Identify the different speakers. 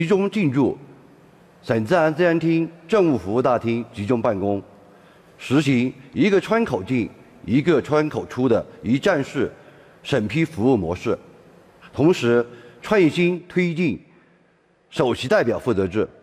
Speaker 1: 集中进驻省治安治安厅政务服务大厅集中办公，实行一个窗口进、一个窗口出的一站式审批服务模式，同时创新推进首席代表负责制。